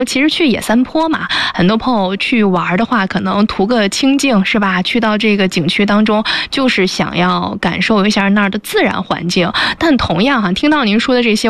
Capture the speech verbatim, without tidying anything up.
其实去野三坡嘛，很多朋友去玩的话，可能图个清静，是吧？去到这个景区当中，就是想要感受一下那儿的自然环境。但同样哈，听到您说的这些。